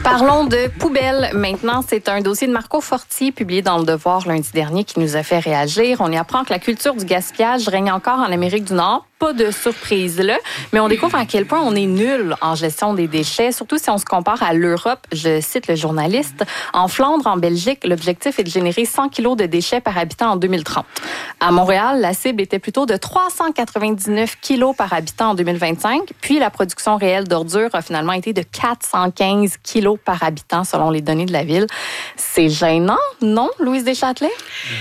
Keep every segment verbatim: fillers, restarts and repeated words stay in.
Parlons de poubelles. Maintenant, c'est un dossier de Marco Fortier publié dans Le Devoir lundi dernier qui nous a fait réagir. On y apprend que la culture du gaspillage règne encore en Amérique du Nord. Pas de surprise là, mais on découvre à quel point on est nul en gestion des déchets, surtout si on se compare à l'Europe. Je cite le journaliste. En Flandre, en Belgique, l'objectif est de générer cent kilos de déchets par habitant en deux mille trente. À Montréal, la cible était plutôt de trois cent quatre-vingt-dix-neuf kilos par habitant en deux mille vingt-cinq, puis la production réelle d'ordures a finalement été de quatre cent quinze kilos par habitant selon les données de la ville. C'est gênant, non, Louise Deschâtelet?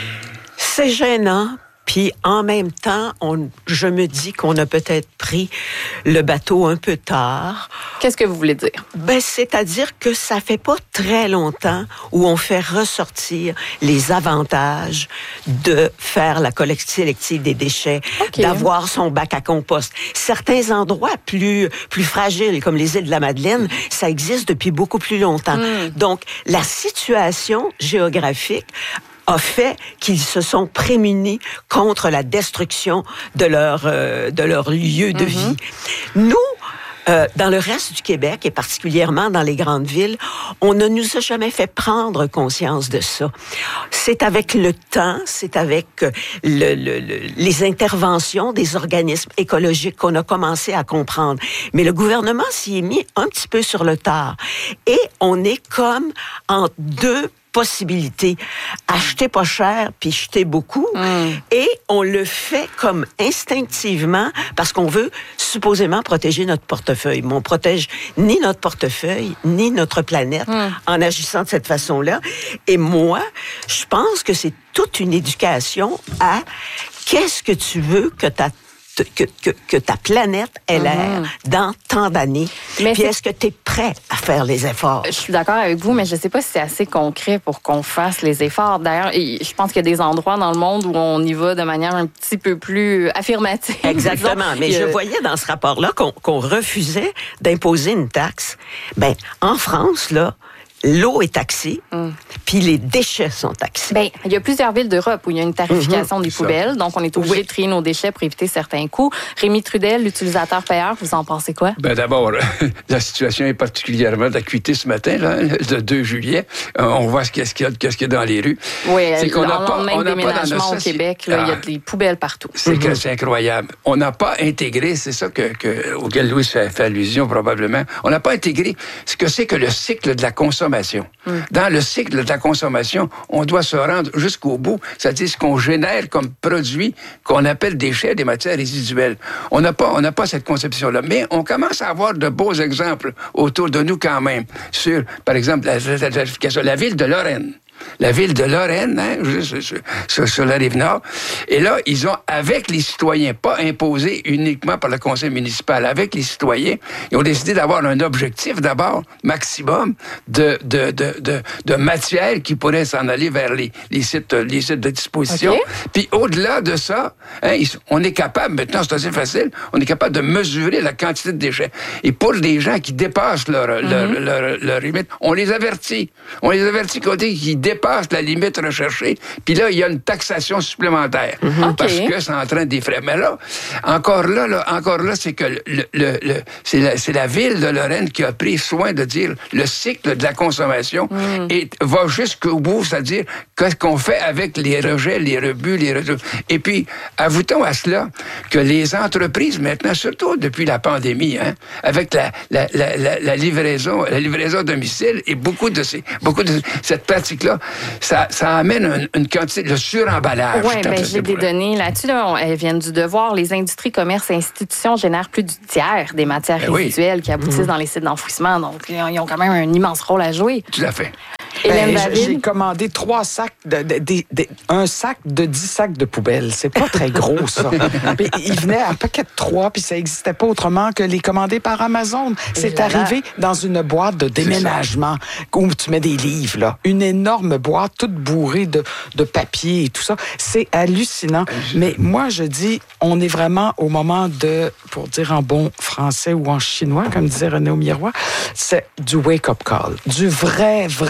C'est gênant. Puis en même temps, on, je me dis qu'on a peut-être pris le bateau un peu tard. Qu'est-ce que vous voulez dire? Ben, c'est-à-dire que ça fait pas très longtemps où on fait ressortir les avantages de faire la collecte sélective des déchets, okay. d'avoir son bac à compost. Certains endroits plus plus fragiles, comme les îles de la Madeleine, ça existe depuis beaucoup plus longtemps. Mm. Donc, la situation géographique a fait qu'ils se sont prémunis contre la destruction de leur euh, de leur lieu de mm-hmm. vie. Nous, euh, dans le reste du Québec, et particulièrement dans les grandes villes, on ne nous a jamais fait prendre conscience de ça. C'est avec le temps, c'est avec le, le, le, les interventions des organismes écologiques qu'on a commencé à comprendre. Mais le gouvernement s'y est mis un petit peu sur le tard. Et on est comme en deux possibilité, acheter pas cher puis jeter beaucoup, mm. et on le fait comme instinctivement parce qu'on veut supposément protéger notre portefeuille. Mais on protège ni notre portefeuille ni notre planète mm. en agissant de cette façon-là. Et moi, je pense que c'est toute une éducation à qu'est-ce que tu veux que ta Que, que, que ta planète ait l'air mmh. dans tant d'années. Mais puis est-ce que tu es prêt à faire les efforts? Je suis d'accord avec vous, mais je ne sais pas si c'est assez concret pour qu'on fasse les efforts. D'ailleurs, je pense qu'il y a des endroits dans le monde où on y va de manière un petit peu plus affirmative. Exactement. Mais je voyais dans ce rapport-là qu'on, qu'on refusait d'imposer une taxe. Ben, en France, là, l'eau est taxée, mm. puis les déchets sont taxés. Bien, il y a plusieurs villes d'Europe où il y a une tarification mm-hmm. des poubelles, donc on est obligé oui. de trier nos déchets pour éviter certains coûts. Rémi Trudel, l'utilisateur-payeur, vous en pensez quoi? Bien, d'abord, la situation est particulièrement d'acuité ce matin, là, le deux juillet. On voit ce qu'il y a, ce qu'il y a, ce qu'il y a dans les rues. Oui, c'est qu'on n'a pas, on n'a pas dans notre au Québec, là, ah, il y a des poubelles partout. C'est, mm-hmm. que, c'est incroyable. On n'a pas intégré, c'est ça que, que, auquel Louis fait, fait allusion probablement, on n'a pas intégré ce que c'est que le cycle de la consommation. Mm. Dans le cycle de la consommation, on doit se rendre jusqu'au bout, c'est-à-dire ce qu'on génère comme produit qu'on appelle déchets, des matières résiduelles. On n'a pas, on n'a pas cette conception-là, mais on commence à avoir de beaux exemples autour de nous quand même, sur, par exemple, la, la, la, la, la ville de Lorraine. La ville de Lorraine, hein, juste sur, sur, sur la Rive-Nord. Et là, ils ont, avec les citoyens, pas imposé uniquement par le conseil municipal, avec les citoyens, ils ont décidé d'avoir un objectif, d'abord, maximum, de, de, de, de, de matière qui pourrait s'en aller vers les, les, sites, les sites de disposition. Okay. Puis au-delà de ça, hein, ils, on est capable, maintenant c'est assez facile, on est capable de mesurer la quantité de déchets. Et pour les gens qui dépassent leur, mm-hmm. leur, leur, leur, leur limite, on les avertit. On les avertit côté qui dépasse la limite recherchée, puis là, il y a une taxation supplémentaire, mm-hmm. parce okay. que c'est en train d'effrayer. Mais là, encore là, là encore là, c'est que le, le, le, c'est, la, c'est la ville de Lorraine qui a pris soin de dire le cycle de la consommation mm. et va jusqu'au bout, c'est-à-dire qu'est-ce qu'on fait avec les rejets, les rebuts, les rejets. Et puis, ajoutons à cela que les entreprises, maintenant, surtout depuis la pandémie, hein, avec la, la, la, la, la livraison, la livraison à domicile et beaucoup de ces, beaucoup de cette pratique-là, Ça, ça amène une, une quantité de suremballage. Oui, bien, j'ai des données là-dessus. Là, elles viennent du Devoir. Les industries, commerces et institutions génèrent plus du tiers des matières ben résiduelles oui. qui aboutissent mmh. dans les sites d'enfouissement. Donc, ils ont quand même un immense rôle à jouer. Tout à fait. Ben, j'ai commandé trois sacs, de, de, de, de, un sac de dix sacs de poubelles. C'est pas très gros, ça. Puis, il venait à paquet de trois, puis ça n'existait pas autrement que les commander par Amazon. C'est arrivé dans une boîte de déménagement où tu mets des livres, là. Une énorme boîte, toute bourrée de, de papier et tout ça. C'est hallucinant. Mais moi, je dis, on est vraiment au moment de, pour dire en bon français ou en chinois, comme disait René Aumirois, c'est du wake-up call. Du vrai, vrai cri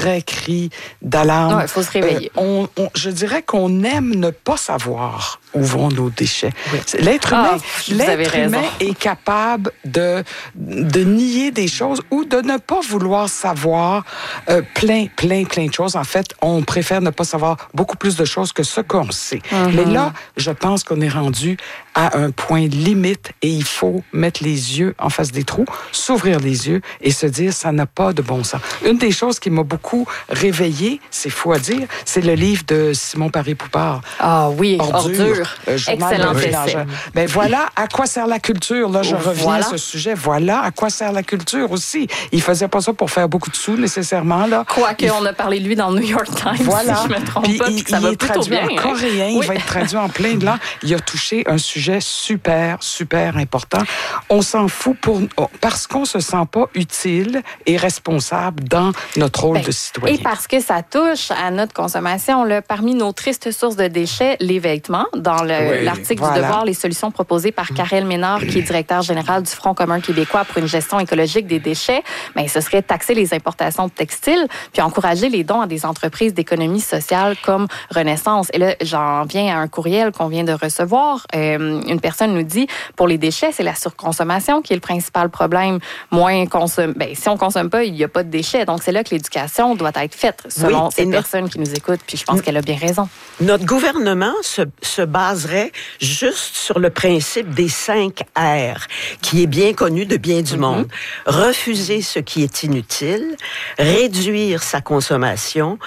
cris d'alarme. Ouais, il faut se réveiller. Euh, on, on, je dirais qu'on aime ne pas savoir où vont nos déchets. Oui. L'être humain, ah, l'être humain est capable de, de nier des choses ou de ne pas vouloir savoir euh, plein, plein, plein de choses. En fait, on préfère ne pas savoir beaucoup plus de choses que ce qu'on sait. Mm-hmm. Mais là, je pense qu'on est rendu à un point limite et il faut mettre les yeux en face des trous, s'ouvrir les yeux et se dire ça n'a pas de bon sens. Une des choses qui m'a beaucoup réveillée, c'est fou à dire, c'est le livre de Simon Paré-Poupard. Ah oui, Ordure. Ordure. Euh, Excellent essai. Ben voilà à quoi sert la culture. Là, je oh, reviens voilà. à ce sujet. Voilà à quoi sert la culture aussi. Il faisait pas ça pour faire beaucoup de sous nécessairement là. Quoique il... on a parlé de lui dans le New York Times, voilà. si je me trompe puis pas, il, puis que ça il va est plutôt traduit bien. en hein? coréen. Oui. Il va être traduit en plein de langues. Il a touché un sujet super, super important. On s'en fout pour parce qu'on se sent pas utile et responsable dans notre rôle ben, de citoyen. Et parce que ça touche à notre consommation. Là, parmi nos tristes sources de déchets, les vêtements. Dans le, oui, l'article voilà. du Devoir, les solutions proposées par Karel Ménard, qui est directeur général du Front commun québécois pour une gestion écologique des déchets, ben, ce serait taxer les importations de textiles puis encourager les dons à des entreprises d'économie sociale comme Renaissance. Et là, j'en viens à un courriel qu'on vient de recevoir. Euh, une personne nous dit, pour les déchets, c'est la surconsommation qui est le principal problème. Moins consomme, ben, si on consomme pas, il n'y a pas de déchets. Donc, c'est là que l'éducation doit être faite, selon oui, cette personne notre... qui nous écoute. Puis je pense qu'elle a bien raison. Notre gouvernement se, se baserait juste sur le principe des cinq R, qui est bien connu de bien du monde. Mm-hmm. Refuser ce qui est inutile, réduire sa consommation,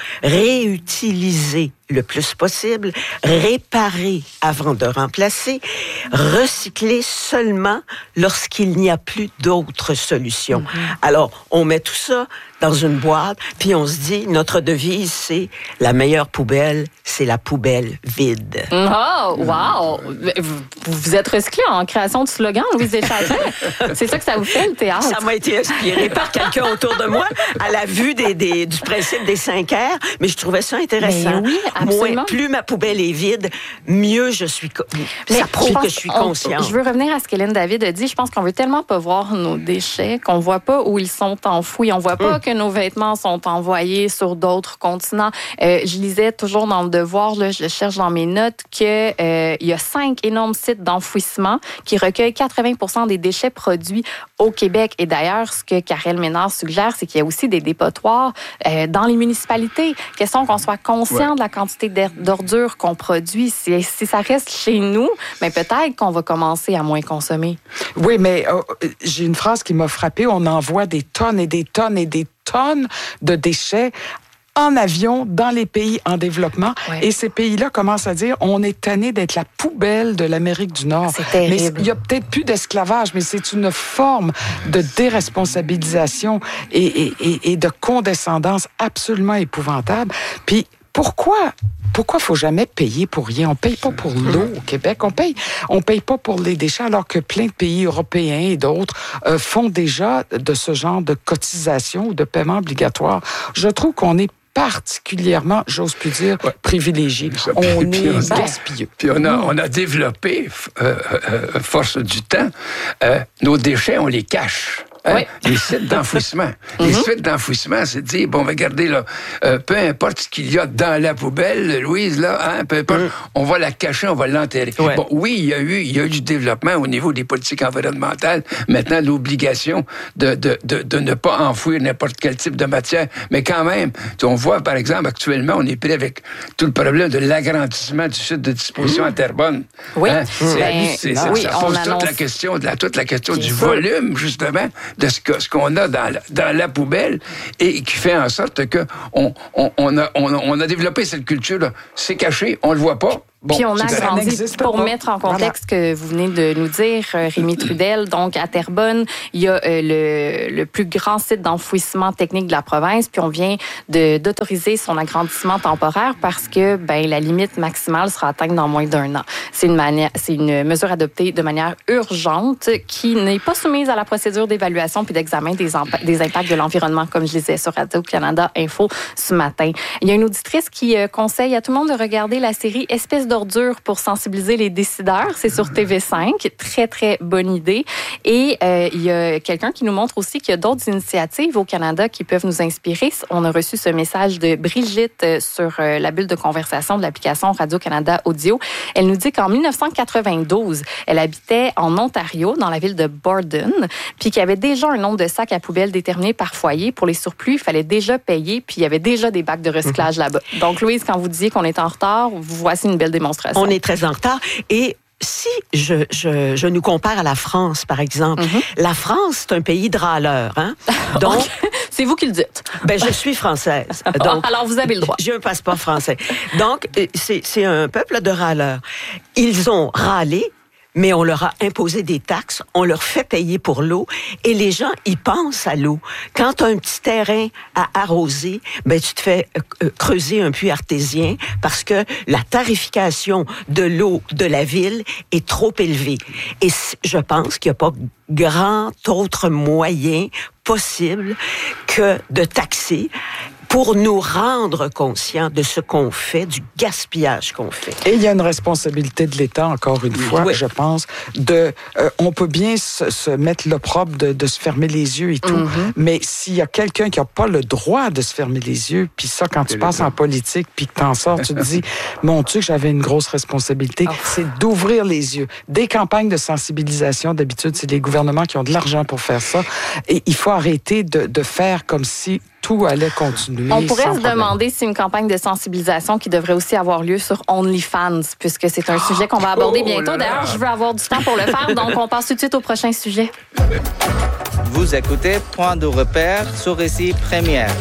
réutiliser le plus possible, réparer avant de remplacer, recycler seulement lorsqu'il n'y a plus d'autres solutions. Mm-hmm. Alors, on met tout ça dans une boîte, puis on se dit, notre devise, c'est la meilleure poubelle, c'est la poubelle vide. Oh, wow! Vous, vous êtes recyclé en création de slogan, Louise Deschâtelet. C'est ça que ça vous fait, le théâtre? Ça m'a été inspiré par quelqu'un autour de moi à la vue des, des, du principe des cinq R, mais je trouvais ça intéressant. Mais oui, absolument. Moins, plus ma poubelle est vide, mieux je suis... Mais ça prouve que je suis consciente. Je veux revenir à ce qu'Hélène David a dit. Je pense qu'on veut tellement pas voir nos déchets qu'on voit pas où ils sont enfouis. On voit pas mm. que nos vêtements sont envoyés sur d'autres continents. Euh, je lisais toujours dans le Devoir, là, je le cherche dans mes notes, qu'il euh, y a cinq énormes sites d'enfouissement qui recueillent quatre-vingts pour cent des déchets produits au Québec. Et d'ailleurs, ce que Karel Ménard suggère, c'est qu'il y a aussi des dépotoirs euh, dans les municipalités. Question qu'on soit conscient ouais. de la quantité d'ordures qu'on produit. Si, si ça reste chez nous, mais peut-être qu'on va commencer à moins consommer. Oui, mais euh, j'ai une phrase qui m'a frappée. On envoie des tonnes et des tonnes et des tonnes de déchets en avion dans les pays en développement. Oui. Et ces pays-là commencent à dire on est tanné d'être la poubelle de l'Amérique du Nord. C'est terrible. Mais il y a peut-être plus d'esclavage, mais c'est une forme de déresponsabilisation et, et, et, et de condescendance absolument épouvantable. Puis pourquoi... Pourquoi faut jamais payer pour rien? On paye pas pour l'eau au Québec. On paye, on paye pas pour les déchets, alors que plein de pays européens et d'autres euh, font déjà de ce genre de cotisation ou de paiement obligatoire. Je trouve qu'on est particulièrement, j'ose plus dire, ouais. privilégié. On puis, est on, gaspilleux. Puis on a, on a développé, euh, euh, force du temps, euh, nos déchets, on les cache. Hein? Oui. Les sites d'enfouissement. Les mm-hmm. sites d'enfouissement, c'est de dire, bon, regardez, là, euh, peu importe ce qu'il y a dans la poubelle, Louise, là, hein, peu importe, mm. on va la cacher, on va l'enterrer. Ouais. Bon, oui, il y a eu, il y a eu du développement au niveau des politiques environnementales. Maintenant, l'obligation de, de, de, de ne pas enfouir n'importe quel type de matière. Mais quand même, on voit, par exemple, actuellement, on est pris avec tout le problème de l'agrandissement du site de disposition mm. à Terrebonne. Oui. Hein? C'est, ben, c'est, c'est, oui, ça pose toute annonce... la question, de la, toute la question du sûr. volume, justement, de ce, que, ce qu'on a dans la, dans la poubelle et qui fait en sorte que on, on, on, a, on, on a développé cette culture-là. C'est caché, on le voit pas. Bon, puis on a grandi, pour pas. mettre en contexte voilà. que vous venez de nous dire, Rémi Trudel, donc à Terrebonne, il y a euh, le, le plus grand site d'enfouissement technique de la province, puis on vient de, d'autoriser son agrandissement temporaire parce que ben la limite maximale sera atteinte dans moins d'un an. C'est une, manière, c'est une mesure adoptée de manière urgente qui n'est pas soumise à la procédure d'évaluation puis d'examen des, emp- des impacts de l'environnement, comme je disais sur Radio-Canada Info ce matin. Il y a une auditrice qui euh, conseille à tout le monde de regarder la série Espèce d'ordures pour sensibiliser les décideurs. C'est sur T V cinq. Très, très bonne idée. Et euh, il y a quelqu'un qui nous montre aussi qu'il y a d'autres initiatives au Canada qui peuvent nous inspirer. On a reçu ce message de Brigitte sur euh, la bulle de conversation de l'application Radio-Canada Audio. Elle nous dit qu'en dix-neuf cent quatre-vingt-douze, elle habitait en Ontario, dans la ville de Borden, puis qu'il y avait déjà un nombre de sacs à poubelle déterminé par foyer. Pour les surplus, il fallait déjà payer, puis il y avait déjà des bacs de recyclage mm-hmm. là-bas. Donc, Louise, quand vous disiez qu'on est en retard, voici une belle démonstration. On est très en retard et si je, je, je nous compare à la France, par exemple, mm-hmm. la France, c'est un pays de râleurs. Hein? Donc, okay. C'est vous qui le dites. Ben, je suis française. Donc, alors, vous avez le droit. J'ai un passeport français. Donc, c'est, c'est un peuple de râleurs. Ils ont râlé, mais on leur a imposé des taxes, on leur fait payer pour l'eau, et les gens, ils pensent à l'eau. Quand tu as un petit terrain à arroser, ben tu te fais euh, creuser un puits artésien parce que la tarification de l'eau de la ville est trop élevée. Et je pense qu'il n'y a pas grand autre moyen possible que de taxer pour nous rendre conscients de ce qu'on fait, du gaspillage qu'on fait. Et il y a une responsabilité de l'État, encore une fois, oui. je pense, de, euh, on peut bien se, se mettre l'opprobre de, de se fermer les yeux et tout, mm-hmm. mais s'il y a quelqu'un qui n'a pas le droit de se fermer les yeux, puis ça, quand tu passes en politique, puis que t'en sors, tu te dis, mon Dieu, que j'avais une grosse responsabilité, oh. c'est d'ouvrir les yeux. Des campagnes de sensibilisation, d'habitude, c'est les gouvernements qui ont de l'argent pour faire ça, et il faut arrêter de, de faire comme si tout allait continuer. On pourrait se problème. demander si une campagne de sensibilisation qui devrait aussi avoir lieu sur OnlyFans, puisque c'est un sujet qu'on va aborder oh bientôt. D'ailleurs, je veux avoir du temps pour le faire, donc on passe tout de suite au prochain sujet. Vous écoutez Point de repère sur Récit Première.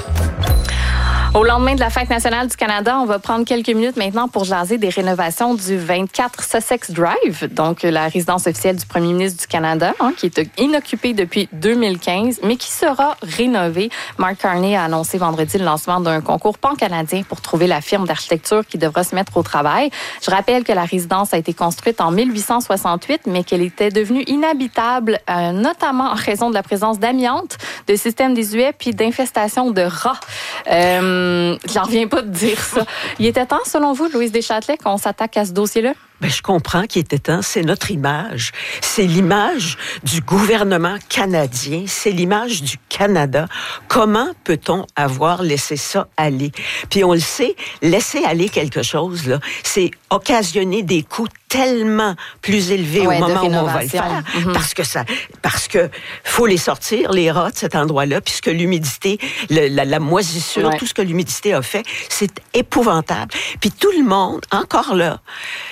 Au lendemain de la Fête nationale du Canada, on va prendre quelques minutes maintenant pour jaser des rénovations du vingt-quatre Sussex Drive, donc la résidence officielle du premier ministre du Canada, hein, qui est inoccupée depuis deux mille quinze, mais qui sera rénovée. Mark Carney a annoncé vendredi le lancement d'un concours pan-canadien pour trouver la firme d'architecture qui devra se mettre au travail. Je rappelle que la résidence a été construite en mille huit cent soixante-huit, mais qu'elle était devenue inhabitable, euh, notamment en raison de la présence d'amiante, de systèmes désuets puis d'infestations de rats. Euh, J'en reviens pas de dire ça. Il était temps, selon vous, Louise Deschâtelet, qu'on s'attaque à ce dossier-là? Ben, je comprends qu'il était temps. C'est notre image. C'est l'image du gouvernement canadien. C'est l'image du Canada. Comment peut-on avoir laissé ça aller? Puis on le sait, laisser aller quelque chose, là, c'est occasionner des coûts tellement plus élevés ouais, au moment où on va le faire. Mm-hmm. Parce que ça, parce que faut les sortir, les rats de cet endroit-là, puisque l'humidité, le, la, la moisissure, ouais. tout ce que l'humidité a fait, c'est épouvantable. Puis tout le monde, encore là,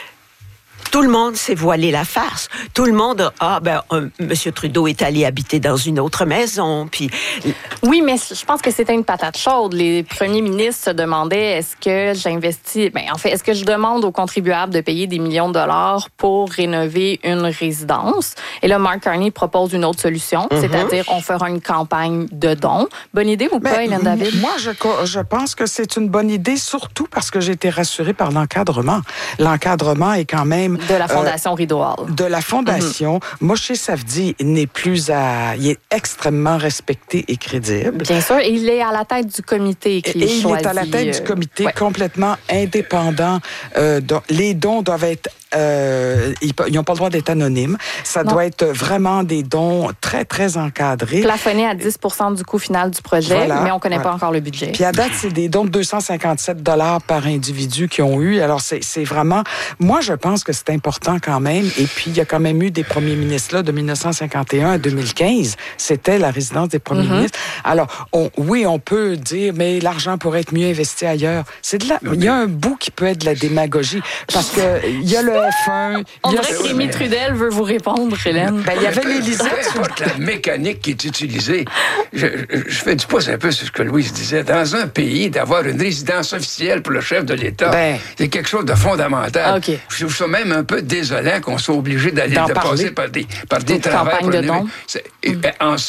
tout le monde s'est voilé la face. Tout le monde a, ah, ben, euh, M. Trudeau est allé habiter dans une autre maison, puis... Oui, mais je pense que c'était une patate chaude. Les premiers ministres se demandaient, est-ce que j'investis... Ben, en fait, est-ce que je demande aux contribuables de payer des millions de dollars pour rénover une résidence? Et là, Mark Carney propose une autre solution, mm-hmm. c'est-à-dire on fera une campagne de dons. Bonne idée ou pas, Hélène David? Moi, je, je pense que c'est une bonne idée, surtout parce que j'ai été rassurée par l'encadrement. L'encadrement est quand même... De la Fondation euh, Rideau Hall. De la Fondation. Mm-hmm. Moshe Safdie n'est plus à... Il est extrêmement respecté et crédible. Bien sûr. Et il est à la tête du comité qui et est choisi. Il est à la tête du comité ouais. complètement indépendant. Euh, donc, les dons doivent être... Euh, ils n'ont pas le droit d'être anonymes. Ça non. doit être vraiment des dons très, très encadrés. Plafonnés à dix pour cent du coût final du projet, voilà, mais on ne connaît voilà. pas encore le budget. Puis à date, c'est des dons de deux cent cinquante-sept dollars par individu qui ont eu. Alors, c'est, c'est vraiment... Moi, je pense que c'est important quand même. Et puis, il y a quand même eu des premiers ministres là de dix-neuf cent cinquante et un à deux mille quinze. C'était la résidence des premiers mm-hmm. ministres. Alors, on, oui, on peut dire, mais l'argent pourrait être mieux investi ailleurs. C'est de la... Il y a un bout qui peut être de la démagogie. Parce que il y a le F un... On dirait que Rémi Trudel veut vous répondre, Hélène. Ben, il y avait l'Élysée. Peu importe la mécanique qui est utilisée. Je, je, je fais du pouce un peu sur ce que Louise disait. Dans un pays, d'avoir une résidence officielle pour le chef de l'État, ben, c'est quelque chose de fondamental. Okay. Je trouve ça même un peu désolant qu'on soit obligé d'aller de passer par des, par des travaux. Campagne de dons. Et, mm. Ensuite,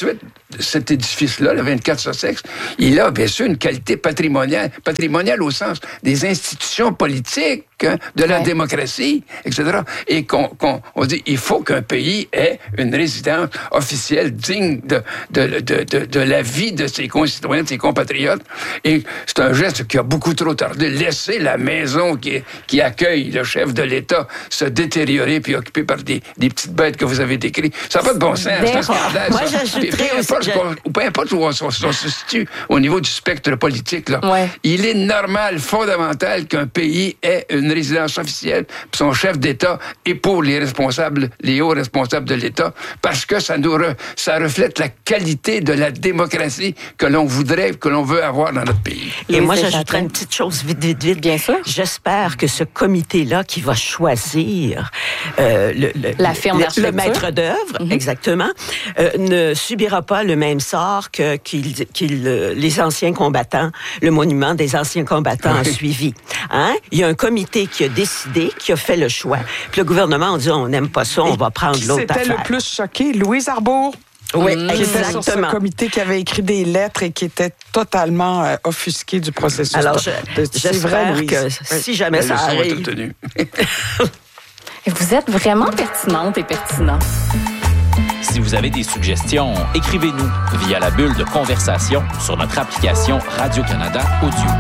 cet édifice-là, le vingt-quatre Sussex, il a bien sûr une qualité patrimoniale, patrimoniale au sens des institutions politiques, hein, de la ouais. démocratie, et cetera. Et qu'on, qu'on on dit, il faut qu'un pays ait une résidence officielle digne de, de, de, de, de la vie de ses concitoyens, de ses compatriotes. Et c'est un geste qui a beaucoup trop tardé. Laisser la maison qui, qui accueille le chef de l'État se détériorer puis occupée par des, des petites bêtes que vous avez décrites, ça n'a pas de bon sens. C'est un scandale. Moi, j'ajouterais aussi... Ou peu importe où on, on, on se situe au niveau du spectre politique, là, ouais. il est normal, fondamental qu'un pays ait une résidence officielle, puis son chef d'État et pour les responsables, les hauts responsables de l'État, parce que ça nous re, ça reflète la qualité de la démocratie que l'on voudrait, que l'on veut avoir dans notre pays. Et oui, moi, j'ajouterais une petite chose vite, vite, vite. Bien sûr. J'espère que ce comité-là qui va choisir euh, le, le, la firme le, le maître d'œuvre, mm-hmm. exactement, euh, ne subira pas le même sort que qu'il, qu'il, les anciens combattants, le monument des anciens combattants oui. a suivi. Hein? Il y a un comité qui a décidé, qui a fait le choix. Puis le gouvernement a dit, on n'aime pas ça, on Et va prendre l'autre affaire. C'était le plus choqué, Louise Arbour. Oui, mmh. Qui était sur ce comité qui avait écrit des lettres et qui était totalement euh, offusqué du processus. Alors, je, de, de, j'espère vrai, que oui. si jamais ça arrive... Et vous êtes vraiment pertinente et pertinent. Si vous avez des suggestions, écrivez-nous via la bulle de conversation sur notre application Radio-Canada Audio.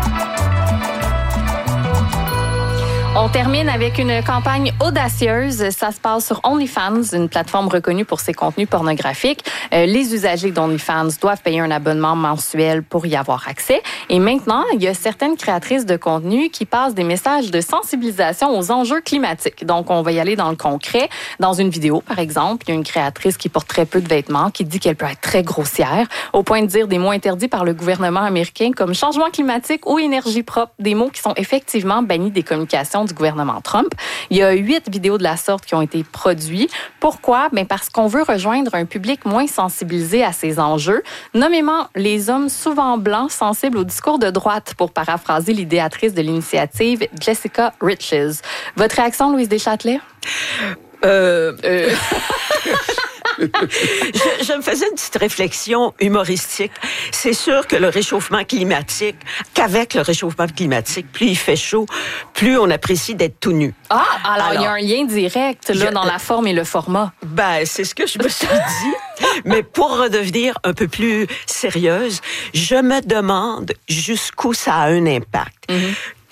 On termine avec une campagne audacieuse. Ça se passe sur OnlyFans, une plateforme reconnue pour ses contenus pornographiques. Euh, les usagers d'OnlyFans doivent payer un abonnement mensuel pour y avoir accès. Et maintenant, il y a certaines créatrices de contenu qui passent des messages de sensibilisation aux enjeux climatiques. Donc, on va y aller dans le concret. Dans une vidéo, par exemple, il y a une créatrice qui porte très peu de vêtements, qui dit qu'elle peut être très grossière, au point de dire des mots interdits par le gouvernement américain comme changement climatique ou énergie propre, des mots qui sont effectivement bannis des communications du gouvernement Trump. Il y a huit vidéos de la sorte qui ont été produites. Pourquoi? Bien parce qu'on veut rejoindre un public moins sensibilisé à ces enjeux, nommément les hommes souvent blancs sensibles au discours de droite, pour paraphraser l'idéatrice de l'initiative, Jessica Riches. Votre réaction, Louise Deschâtelet? Euh... euh... je, je me faisais une petite réflexion humoristique. C'est sûr que le réchauffement climatique, qu'avec le réchauffement climatique, plus il fait chaud, plus on apprécie d'être tout nu. Ah, alors, alors il y a un lien direct là, je, dans la forme et le format. Ben, c'est ce que je me suis dit. Mais pour redevenir un peu plus sérieuse, je me demande jusqu'où ça a un impact. Mm-hmm.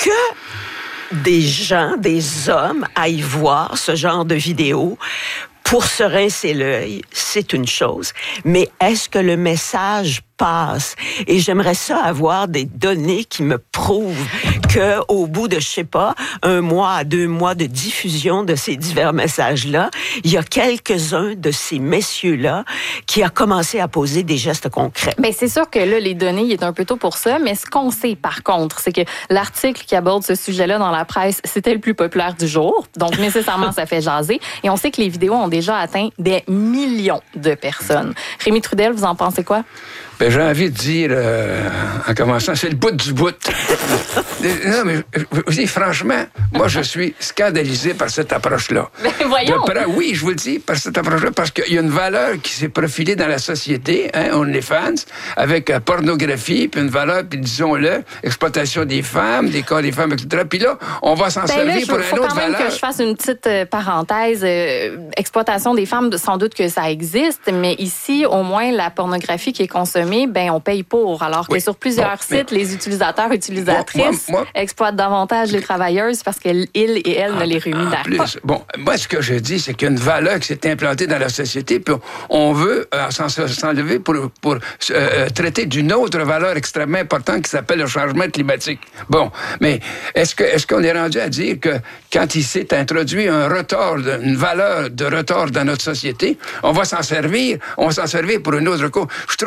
Que des gens, des hommes aillent voir ce genre de vidéos pour se rincer l'œil, c'est une chose. Mais est-ce que le message passe? Et j'aimerais ça avoir des données qui me prouvent que, au bout de, je sais pas, un mois à deux mois de diffusion de ces divers messages-là, il y a quelques-uns de ces messieurs-là qui a commencé à poser des gestes concrets. Bien, c'est sûr que là, les données, il est un peu tôt pour ça, mais ce qu'on sait, par contre, c'est que l'article qui aborde ce sujet-là dans la presse, c'était le plus populaire du jour. Donc, nécessairement, ça fait jaser. Et on sait que les vidéos ont déjà atteint des millions de personnes. Rémi Trudel, vous en pensez quoi? Ben, j'ai envie de dire, euh, en commençant, c'est le bout du bout. Non, mais je dis, franchement, moi, je suis scandalisé par cette approche-là. Ben, voyons! De, oui, je vous le dis, par cette approche-là, parce qu'il y a une valeur qui s'est profilée dans la société, hein, OnlyFans, avec euh, pornographie, puis une valeur, puis disons-le, exploitation des femmes, des corps des femmes, et cetera. Puis là, on va s'en ben servir là, pour une autre valeur. Il faut quand même que je fasse une petite euh, parenthèse. Euh, exploitation des femmes, sans doute que ça existe, mais ici, au moins, la pornographie qui est consommée, ben on paye pour. Alors que oui. sur plusieurs bon, sites, mais... les utilisateurs, utilisatrices moi, moi, exploitent davantage les travailleuses parce qu'ils et elles ah, ne les rémunèrent pas. Bon, moi, ce que je dis, c'est qu'il y a une valeur qui s'est implantée dans la société, puis on veut euh, s'en, s'enlever pour, pour euh, traiter d'une autre valeur extrêmement importante qui s'appelle le changement climatique. Bon, mais est-ce, que, est-ce qu'on est rendu à dire que quand il s'est introduit un retard, une valeur de retard dans notre société, on va s'en servir, on va s'en servir pour une autre cause? Je trouve que non.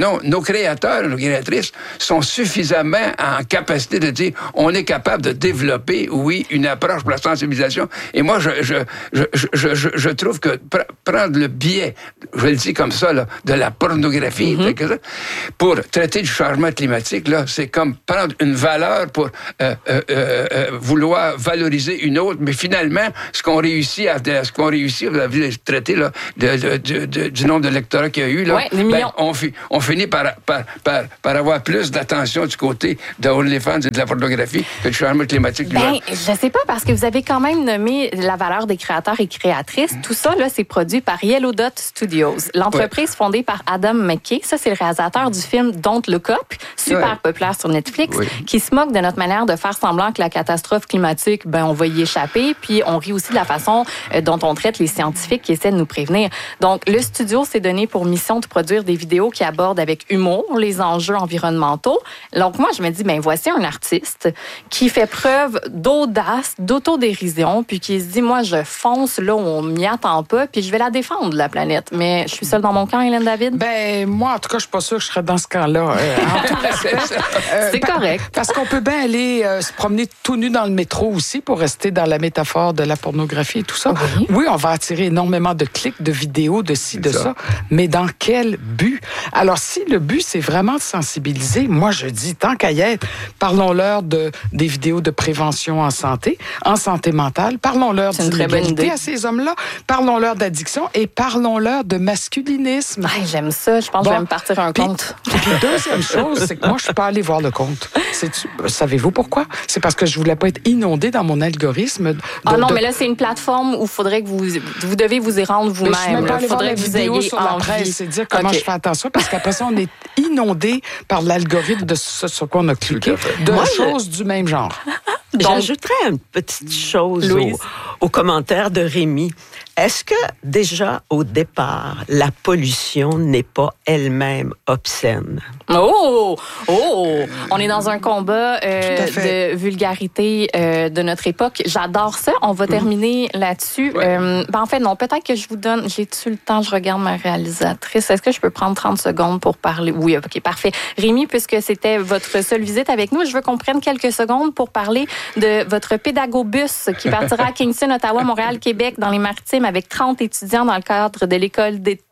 sinon, nos créateurs, nos créatrices sont suffisamment en capacité de dire on est capable de développer, oui, une approche pour la sensibilisation. Et moi, je, je, je, je, je, je trouve que pr- prendre le biais, je le dis comme ça, là, de la pornographie, mm-hmm. que ça, pour traiter du changement climatique, là, c'est comme prendre une valeur pour euh, euh, euh, vouloir valoriser une autre, mais finalement, ce qu'on réussit à, ce qu'on réussit, vous avez traité là, de, de, de, de, du nombre de lectorats qu'il y a eu, là, ouais, ben, on, fi, on finit par, par, par, par avoir plus d'attention du côté de OnlyFans et de la pornographie que du changement climatique. Ben, je sais pas, parce que vous avez quand même nommé la valeur des créateurs et créatrices. Tout ça, là, c'est produit par Yellow Dot Studios. L'entreprise ouais. fondée par Adam McKay. Ça, c'est le réalisateur du film Don't Look Up, super ouais. populaire sur Netflix, oui. qui se moque de notre manière de faire semblant que la catastrophe climatique, ben, on va y échapper. Puis, on rit aussi de la façon dont on traite les scientifiques qui essaient de nous prévenir. Donc, le studio s'est donné pour mission de produire des vidéos qui abordent avec humour les enjeux environnementaux. Donc, moi, je me dis, ben, voici un artiste qui fait preuve d'audace, d'autodérision, puis qui se dit, moi, je fonce là où on m'y attend pas, puis je vais la défendre, la planète. Mais je suis seule dans mon camp, Hélène David? Ben, moi, en tout cas, je suis pas sûre que je serais dans ce camp-là. Euh, en tout respect. Euh, C'est pa- correct. Parce qu'on peut bien aller euh, se promener tout nu dans le métro aussi, pour rester dans la métaphore de la pornographie et tout ça. Oui, oui on va attirer énormément de clics, de vidéos, de ci, de ça. ça. Mais dans quel but? Alors, si le but, c'est vraiment de sensibiliser, moi, je dis, tant qu'à y être, parlons-leur de, des vidéos de prévention en santé, en santé mentale, parlons-leur d'inégalité à ces hommes-là, parlons-leur d'addiction et parlons-leur de masculinisme. Ay, j'aime ça, je pense bon. que je vais me partir un puis, compte. Puis deuxième chose, c'est que moi, je suis pas allée voir le compte. C'est, savez-vous pourquoi? C'est parce que je voulais pas être inondée dans mon algorithme. De, ah non, de... mais là, c'est une plateforme où il faudrait que vous, vous devez vous y rendre vous-même. Mais je suis même pas allée voir la vidéo sur la envie. presse, c'est dire comment okay. je fais attention, parce qu'après ça, on est inondé par l'algorithme de ce sur quoi on a cliqué, de moi, choses je... du même genre. Donc, j'ajouterais une petite chose au, au commentaire de Rémi. Est-ce que, déjà, au départ, la pollution n'est pas elle-même obscène? Oh! Oh! On est dans un combat euh, de vulgarité euh, de notre époque. J'adore ça. On va terminer là-dessus. Ouais. Euh, ben, en fait, non, peut-être que je vous donne... J'ai-tu le temps? Je regarde ma réalisatrice. Est-ce que je peux prendre trente secondes pour parler? Oui, OK, parfait. Rémi, puisque c'était votre seule visite avec nous, je veux qu'on prenne quelques secondes pour parler de votre pédagobus qui partira à Kingston, Ottawa, Montréal, Québec, dans les Maritimes, avec trente étudiants dans le cadre de l'école d'été.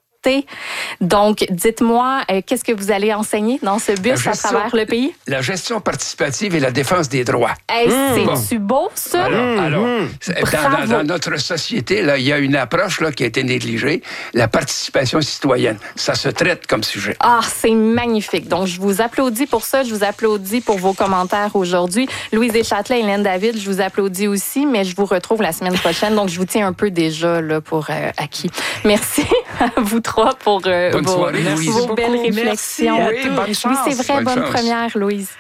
Donc, dites-moi, euh, qu'est-ce que vous allez enseigner dans ce bus gestion, à travers le pays? La gestion participative et la défense des droits. Hey, mmh. C'est-tu beau, ça? Alors, mmh. alors dans, dans, dans notre société, là, il y a une approche là, qui a été négligée, la participation citoyenne. Ça se traite comme sujet. Ah, c'est magnifique. Donc, je vous applaudis pour ça. Je vous applaudis pour vos commentaires aujourd'hui. Louise Deschâtelet et Hélène David, je vous applaudis aussi, mais je vous retrouve la semaine prochaine. Donc, je vous tiens un peu déjà là, pour euh, acquis. Merci à vous trois pour euh, vos, soirée, vos belles beaucoup. réflexions. Oui, bonne chance. Oui, c'est vrai, bonne, bonne première, Louise.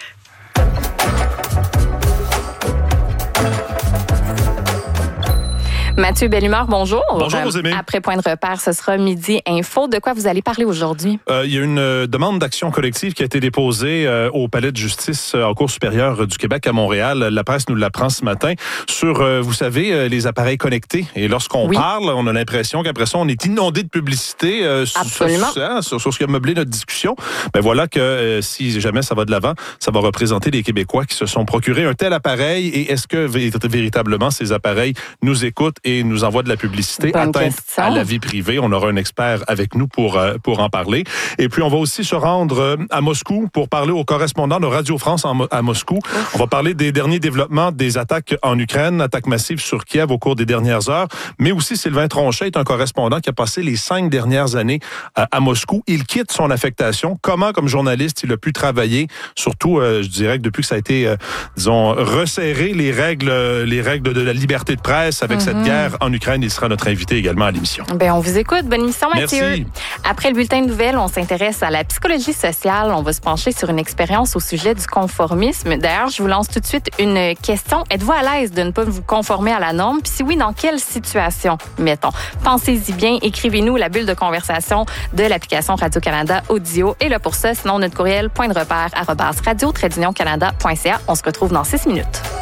Mathieu Bellumeur, bonjour. Bonjour, Rosémie. Après Point de repère, ce sera Midi Info. De quoi vous allez parler aujourd'hui? Euh, il y a une euh, demande d'action collective qui a été déposée euh, au Palais de justice euh, en Cour supérieure du Québec à Montréal. La presse nous l'apprend ce matin sur, euh, vous savez, euh, les appareils connectés. Et lorsqu'on oui. parle, on a l'impression qu'après ça, on est inondé de publicité euh, Absolument. Sur, hein, sur, sur ce qui a meublé notre discussion. Ben voilà que euh, si jamais ça va de l'avant, ça va représenter les Québécois qui se sont procurés un tel appareil. Et est-ce que véritablement ces appareils nous écoutent et nous envoie de la publicité Bonne atteinte question. à la vie privée? On aura un expert avec nous pour, euh, pour en parler. Et puis, on va aussi se rendre euh, à Moscou pour parler aux correspondants de Radio France en, à Moscou. Ouf. On va parler des derniers développements des attaques en Ukraine, attaques massives sur Kiev au cours des dernières heures. Mais aussi, Sylvain Tronchet est un correspondant qui a passé les cinq dernières années euh, à Moscou. Il quitte son affectation. Comment, comme journaliste, il a pu travailler, surtout, euh, je dirais que depuis que ça a été, euh, disons, resserré les règles, les règles de la liberté de presse avec mm-hmm. cette guerre en Ukraine, il sera notre invité également à l'émission. Bien, on vous écoute. Bonne émission, Mathieu. Merci. Après le bulletin de nouvelles, on s'intéresse à la psychologie sociale. On va se pencher sur une expérience au sujet du conformisme. D'ailleurs, je vous lance tout de suite une question. Êtes-vous à l'aise de ne pas vous conformer à la norme? Puis si oui, dans quelle situation, mettons? Pensez-y bien. Écrivez-nous la bulle de conversation de l'application Radio-Canada Audio. Et là, pour ça, sinon, notre courriel point de repère arobase radio tiret canada point c a. On se retrouve dans six minutes.